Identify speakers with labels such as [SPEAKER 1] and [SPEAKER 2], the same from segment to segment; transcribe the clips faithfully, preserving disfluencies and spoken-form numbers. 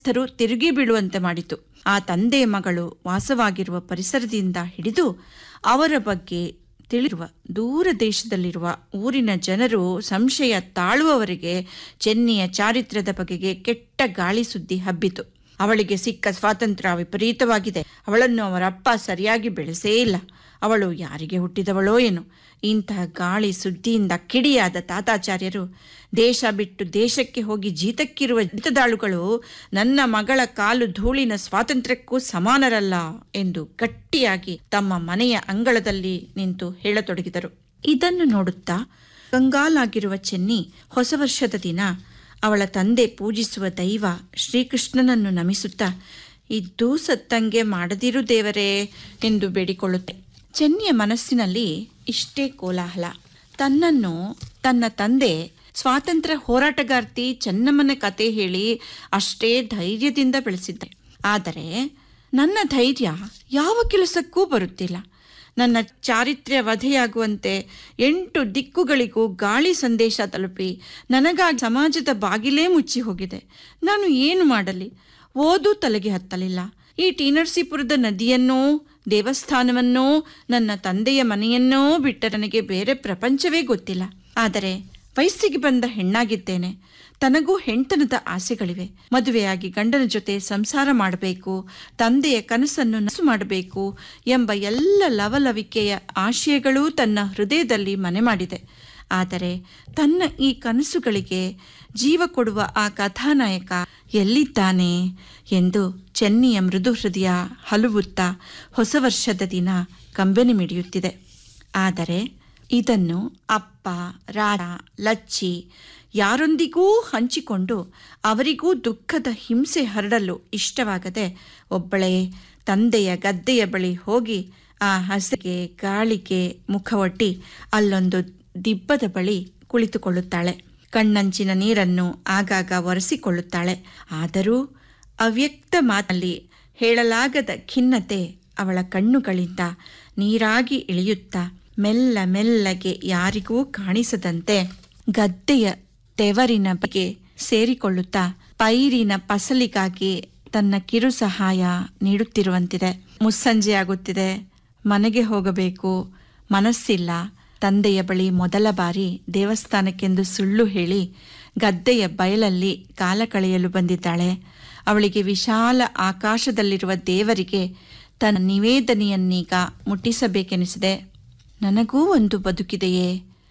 [SPEAKER 1] ರು ತಿರುಗಿ ಬೀಳುವಂತೆ ಮಾಡಿತು. ಆ ತಂದೆ ಮಗಳು ವಾಸವಾಗಿರುವ ಪರಿಸರದಿಂದ ಹಿಡಿದು ಅವರ ಬಗ್ಗೆ ತಿಳಿರುವ ದೂರ ದೇಶದಲ್ಲಿರುವ ಊರಿನ ಜನರು ಸಂಶಯ ತಾಳುವವರೆಗೆ ಚೆನ್ನಿಯ ಚಾರಿತ್ರ್ಯದ ಬಗೆಗೆ ಕೆಟ್ಟ ಗಾಳಿ ಸುದ್ದಿ ಹಬ್ಬಿತು. ಅವಳಿಗೆ ಸಿಕ್ಕ ಸ್ವಾತಂತ್ರ್ಯ ವಿಪರೀತವಾಗಿದೆ. ಅವಳನ್ನು ಅವರಪ್ಪ ಸರಿಯಾಗಿ ಬೆಳೆಸೇ ಇಲ್ಲ. ಅವಳು ಯಾರಿಗೆ ಹುಟ್ಟಿದವಳೋ ಏನು. ಇಂತಹ ಗಾಳಿ ಸುದ್ದಿಯಿಂದ ಕಿಡಿಯಾದ ತಾತಾಚಾರ್ಯರು, ದೇಶ ಬಿಟ್ಟು ದೇಶಕ್ಕೆ ಹೋಗಿ ಜೀತಕ್ಕಿರುವ ಜೀತದಾಳುಗಳು ನನ್ನ ಮಗಳ ಕಾಲು ಧೂಳಿನ ಸ್ವಾತಂತ್ರ್ಯಕ್ಕೂ ಸಮಾನರಲ್ಲ ಎಂದು ಗಟ್ಟಿಯಾಗಿ ತಮ್ಮ ಮನೆಯ ಅಂಗಳದಲ್ಲಿ ನಿಂತು ಹೇಳತೊಡಗಿದರು. ಇದನ್ನು ನೋಡುತ್ತಾ ಕಂಗಾಲಾಗಿರುವ ಚೆನ್ನಿ ಹೊಸ ವರ್ಷದ ದಿನ ಅವಳ ತಂದೆ ಪೂಜಿಸುವ ದೈವ ಶ್ರೀಕೃಷ್ಣನನ್ನು ನಮಿಸುತ್ತಾ, ಇದ್ದೂ ಸತ್ತಂಗೆ ಮಾಡದಿರು ದೇವರೇ ಎಂದು ಬೇಡಿಕೊಳ್ಳುತ್ತೆ. ಚೆನ್ನಿಯ ಮನಸ್ಸಿನಲ್ಲಿ ಇಷ್ಟೇ ಕೋಲಾಹಲ. ತನ್ನನ್ನು ತನ್ನ ತಂದೆ ಸ್ವಾತಂತ್ರ್ಯ ಹೋರಾಟಗಾರ್ತಿ ಚೆನ್ನಮ್ಮನ ಕತೆ ಹೇಳಿ ಅಷ್ಟೇ ಧೈರ್ಯದಿಂದ ಬೆಳೆಸಿದ್ದೆ. ಆದರೆ ನನ್ನ ಧೈರ್ಯ ಯಾವ ಕೆಲಸಕ್ಕೂ ಬರುತ್ತಿಲ್ಲ. ನನ್ನ ಚಾರಿತ್ರ್ಯ ವಧೆಯಾಗುವಂತೆ ಎಂಟು ದಿಕ್ಕುಗಳಿಗೂ ಗಾಳಿ ಸಂದೇಶ ತಲುಪಿ ನನಗಾಗಿ ಸಮಾಜದ ಬಾಗಿಲೇ ಮುಚ್ಚಿ ಹೋಗಿದೆ. ನಾನು ಏನು ಮಾಡಲಿ? ಓದು ತಲೆಗೆ ಹತ್ತಲಿಲ್ಲ. ಈ ಟಿ ನರಸೀಪುರದ ನದಿಯನ್ನೋ ದೇವಸ್ಥಾನವನ್ನೋ ನನ್ನ ತಂದೆಯ ಮನೆಯನ್ನೋ ಬಿಟ್ಟ ನನಗೆ ಬೇರೆ ಪ್ರಪಂಚವೇ ಗೊತ್ತಿಲ್ಲ. ಆದರೆ ವಯಸ್ಸಿಗೆ ಬಂದ ಹೆಣ್ಣಾಗಿದ್ದೇನೆ. ತನಗೂ ಹೆಣ್ತನದ ಆಸೆಗಳಿವೆ. ಮದುವೆಯಾಗಿ ಗಂಡನ ಜೊತೆ ಸಂಸಾರ ಮಾಡಬೇಕು, ತಂದೆಯ ಕನಸನ್ನು ನನಸು ಮಾಡಬೇಕು ಎಂಬ ಎಲ್ಲ ಲವಲವಿಕೆಯ ಆಶಯಗಳೂ ತನ್ನ ಹೃದಯದಲ್ಲಿ ಮನೆ ಮಾಡಿದೆ. ಆದರೆ ತನ್ನ ಈ ಕನಸುಗಳಿಗೆ ಜೀವ ಕೊಡುವ ಆ ಕಥಾನಾಯಕ ಎಲ್ಲಿದ್ದಾನೆ ಎಂದು ಚೆನ್ನಿಯ ಮೃದು ಹೃದಯ ಹಲುಬುತ್ತಾ ಹೊಸ ವರ್ಷದ ದಿನ ಕಂಬನಿ ಮಿಡಿಯುತ್ತಿದೆ. ಆದರೆ ಇದನ್ನು ಅಪ್ಪ, ರಾಜ, ಲಚ್ಚಿ ಯಾರೊಂದಿಗೂ ಹಂಚಿಕೊಂಡು ಅವರಿಗೂ ದುಃಖದ ಹಿಂಸೆ ಹರಡಲು ಇಷ್ಟವಾಗದೆ ಒಬ್ಬಳೇ ತಂದೆಯ ಗದ್ದೆಯ ಬಳಿ ಹೋಗಿ ಆ ಹಸಿಗೆ ಗಾಳಿಗೆ ಮುಖವೊಡ್ಡಿ ಅಲ್ಲೊಂದು ದಿಬ್ಬದ ಬಳಿ ಕುಳಿತುಕೊಳ್ಳುತ್ತಾಳೆ. ಕಣ್ಣಂಚಿನ ನೀರನ್ನು ಆಗಾಗ ಒರೆಸಿಕೊಳ್ಳುತ್ತಾಳೆ. ಆದರೂ ಅವ್ಯಕ್ತ ಮಾತಲ್ಲಿ ಹೇಳಲಾಗದ ಖಿನ್ನತೆ ಅವಳ ಕಣ್ಣುಗಳಿಂದ ನೀರಾಗಿ ಇಳಿಯುತ್ತಾ ಮೆಲ್ಲ ಮೆಲ್ಲಗೆ ಯಾರಿಗೂ ಕಾಣಿಸದಂತೆ ಗದ್ದೆಯ ತೆವರಿನ ಬಗ್ಗೆ ಸೇರಿಕೊಳ್ಳುತ್ತಾ ಪೈರಿನ ಫಸಲಿಗಾಗಿ ತನ್ನ ಕಿರು ಸಹಾಯ ನೀಡುತ್ತಿರುವಂತಿದೆ. ಮುಸ್ಸಂಜೆಯಾಗುತ್ತಿದೆ. ಮನೆಗೆ ಹೋಗಬೇಕು. ಮನಸ್ಸಿಲ್ಲ. ತಂದೆಯ ಬಳಿ ಮೊದಲ ಬಾರಿ ದೇವಸ್ಥಾನಕ್ಕೆಂದು ಸುಳ್ಳು ಹೇಳಿ ಗದ್ದೆಯ ಬಯಲಲ್ಲಿ ಕಾಲ ಕಳೆಯಲು ಬಂದಿದ್ದಾಳೆ. ಅವಳಿಗೆ ವಿಶಾಲ ಆಕಾಶದಲ್ಲಿರುವ ದೇವರಿಗೆ ತನ್ನ ನಿವೇದನೆಯನ್ನೀಗ ಮುಟ್ಟಿಸಬೇಕೆನಿಸಿದೆ. ನನಗೂ ಒಂದು ಬದುಕಿದೆಯೇ?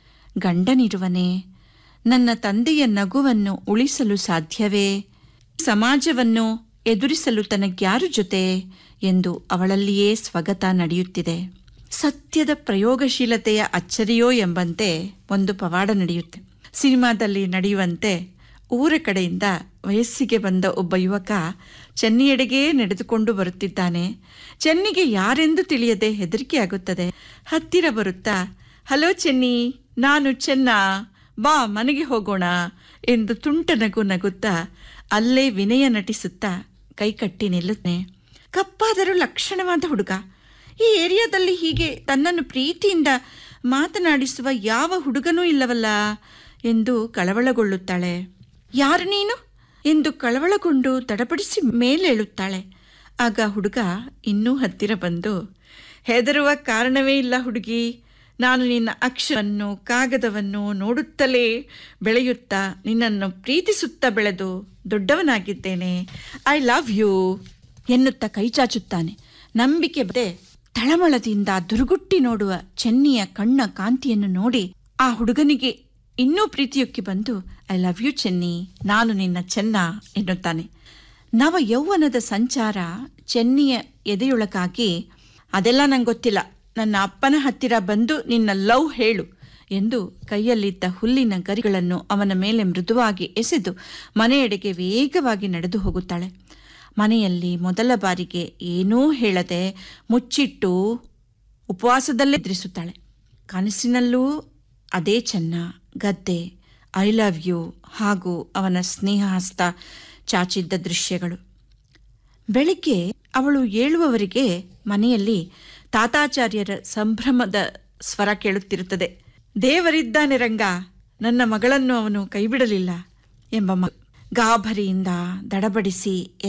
[SPEAKER 1] ಗಂಡನಿರುವನೇ? ನನ್ನ ತಂದೆಯ ನಗುವನ್ನು ಉಳಿಸಲು ಸಾಧ್ಯವೇ? ಸಮಾಜವನ್ನು ಎದುರಿಸಲು ತನಗ್ಯಾರು ಜೊತೆ ಎಂದು ಅವಳಲ್ಲಿಯೇ ಸ್ವಗತ ನಡೆಯುತ್ತಿದೆ. ಸತ್ಯದ ಪ್ರಯೋಗಶೀಲತೆಯ ಅಚ್ಚರಿಯೋ ಎಂಬಂತೆ ಒಂದು ಪವಾಡ ನಡೆಯುತ್ತೆ. ಸಿನಿಮಾದಲ್ಲಿ ನಡೆಯುವಂತೆ ಊರ ಕಡೆಯಿಂದ ವಯಸ್ಸಿಗೆ ಬಂದ ಒಬ್ಬ ಯುವಕ ಚೆನ್ನಿಯೆಡೆಗೆ ನಡೆದುಕೊಂಡು ಬರುತ್ತಿದ್ದಾನೆ. ಚೆನ್ನಿಗೆ ಯಾರೆಂದು ತಿಳಿಯದೆ ಹೆದರಿಕೆಯಾಗುತ್ತದೆ. ಹತ್ತಿರ ಬರುತ್ತಾ, ಹಲೋ ಚೆನ್ನಿ, ನಾನು ಚೆನ್ನ, ಬಾ ಮನೆಗೆ ಹೋಗೋಣ ಎಂದು ತುಂಟ ನಗು ನಗುತ್ತಾ ಅಲ್ಲೇ ವಿನಯ ನಟಿಸುತ್ತಾ ಕೈಕಟ್ಟಿ ನಿಲ್ಲುತ್ತಾನೆ. ಕಪ್ಪಾದರೂ ಲಕ್ಷಣವಾದ ಹುಡುಗ. ಈ ಏರಿಯಾದಲ್ಲಿ ಹೀಗೆ ತನ್ನನ್ನು ಪ್ರೀತಿಯಿಂದ ಮಾತನಾಡಿಸುವ ಯಾವ ಹುಡುಗನೂ ಇಲ್ಲವಲ್ಲ ಎಂದು ಕಳವಳಗೊಳ್ಳುತ್ತಾಳೆ. ಯಾರು ನೀನು ಎಂದು ಕಳವಳಗೊಂಡು ತಡಪಡಿಸಿ ಮೇಲೇಳುತ್ತಾಳೆ. ಆಗ ಹುಡುಗ ಇನ್ನೂ ಹತ್ತಿರ ಬಂದು, ಹೆದರುವ ಕಾರಣವೇ ಇಲ್ಲ ಹುಡುಗಿ. ನಾನು ನಿನ್ನ ಅಕ್ಷರವನ್ನು ಕಾಗದವನ್ನು ನೋಡುತ್ತಲೇ ಬೆಳೆಯುತ್ತಾ ನಿನ್ನನ್ನು ಪ್ರೀತಿಸುತ್ತಾ ಬೆಳೆದು ದೊಡ್ಡವನಾಗಿದ್ದೇನೆ. ಐ ಲವ್ ಯು ಎನ್ನುತ್ತಾ ಕೈಚಾಚುತ್ತಾನೆ. ನಂಬಿಕೆ ಬದೆ ತಳಮಳದಿಂದ ದುರುಗುಟ್ಟಿ ನೋಡುವ ಚೆನ್ನಿಯ ಕಣ್ಣ ಕಾಂತಿಯನ್ನು ನೋಡಿ ಆ ಹುಡುಗನಿಗೆ ಇನ್ನೂ ಪ್ರೀತಿಯೊಕ್ಕಿ ಬಂದು, ಐ ಲವ್ ಯು ಚೆನ್ನಿ, ನಾನು ನಿನ್ನ ಚೆನ್ನ ಎನ್ನುತ್ತಾನೆ. ನವ ಯೌವನದ ಸಂಚಾರ ಚೆನ್ನಿಯ ಎದೆಯೊಳಗಾಗಿ, ಅದೆಲ್ಲ ನಂಗೆ ಗೊತ್ತಿಲ್ಲ, ನನ್ನ ಅಪ್ಪನ ಹತ್ತಿರ ಬಂದು ನಿನ್ನ ಲವ್ ಹೇಳು ಎಂದು ಕೈಯಲ್ಲಿದ್ದ ಹುಲ್ಲಿನ ಗರಿಗಳನ್ನು ಅವನ ಮೇಲೆ ಮೃದುವಾಗಿ ಎಸೆದು ಮನೆಯೆಡೆಗೆ ವೇಗವಾಗಿ ನಡೆದು ಹೋಗುತ್ತಾಳೆ. ಮನೆಯಲ್ಲಿ ಮೊದಲ ಬಾರಿಗೆ ಏನೂ ಹೇಳದೆ ಮುಚ್ಚಿಟ್ಟು ಉಪವಾಸದಲ್ಲೇ ಎದುರಿಸುತ್ತಾಳೆ. ಕನಸಿನಲ್ಲೂ ಅದೇ ಚೆನ್ನ, ಗದ್ದೆ, ಐ ಲವ್ ಯು ಹಾಗೂ ಅವನ ಸ್ನೇಹ ಹಸ್ತ ಚಾಚಿದ್ದ ದೃಶ್ಯಗಳು. ಬೆಳಿಗ್ಗೆ ಅವಳು ಏಳುವವರೆಗೆ ಮನೆಯಲ್ಲಿ ತಾತಾಚಾರ್ಯರ ಸಂಭ್ರಮದ ಸ್ವರ ಕೇಳುತ್ತಿರುತ್ತದೆ. ದೇವರಿದ್ದಾನೆ ರಂಗ, ನನ್ನ ಮಗಳನ್ನು ಅವನು ಕೈಬಿಡಲಿಲ್ಲ ಎಂಬ ಮ ಗಾಬರಿಯಿಂದ ದಡಬಡಿಸಿ